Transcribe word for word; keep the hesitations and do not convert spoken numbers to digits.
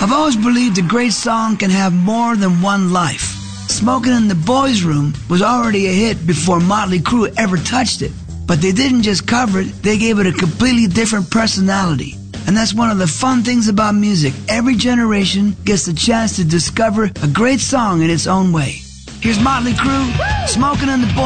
I've always believed a great song can have more than one life. Smoking in the Boys' Room was already a hit before Motley Crue ever touched it. But they didn't just cover it, they gave it a completely different personality. And that's one of the fun things about music. Every generation gets the chance to discover a great song in its own way. Here's Motley Crue, Smoking in the Boys' Room.